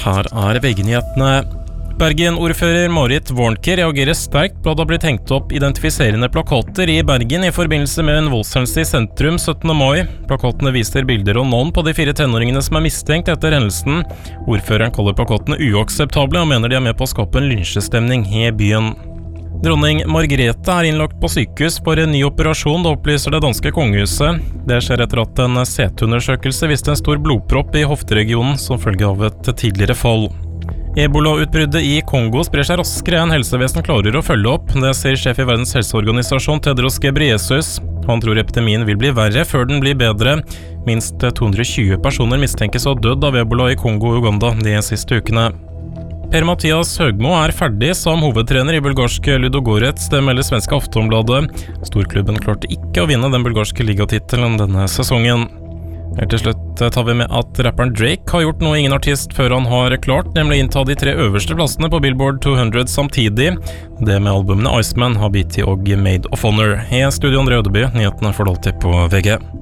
her VG-nyhetene. Bergen-ordfører Marit Warnke reagerer sterkt på at det har blitt hengt opp identifiserende plakater i Bergen i forbindelse med en voldshendelse i sentrum 17. mai. Plakatene viser bilder og navn på de 4 tenåringene som er mistenkt etter hendelsen. Ordføreren kaller plakatene uakseptable og mener de er med på å skape en lynsjestemning i byen. Dronning Margrethe er innlagt på sykehus for en ny operasjon, det opplyser det danske kongehuset. Det skjer etter at en CT-undersøkelse viste en stor blodpropp i hofteregionen som følge av et tidligere fall. Ebola-utbruddet i Kongo sprer seg raskere enn helsevesen klarer å følge opp. Det sier sjef i Verdens helseorganisasjon Tedros Ghebreyesus. Han tror epidemien vil bli verre før den blir bedre. Minst 220 personer mistenkes å ha dødd av ebola i Kongo og Uganda de siste ukene. Per-Mathias Høgmo er ferdig som hovedtrener i bulgarske Ludogorets, det melder svenske Aftonbladet. Storklubben klarte ikke å vinne den bulgarske ligatittelen denne sesongen. Helt til slutt tar vi med at rapperen Drake har gjort noe ingen artist før han har klart, nemlig innta de 3 øverste plassene på Billboard 200 samtidig. Det med albumene Iceman, Habiti og Made of Honor. I studio André Ødeby, nyhetene får du alltid på VG.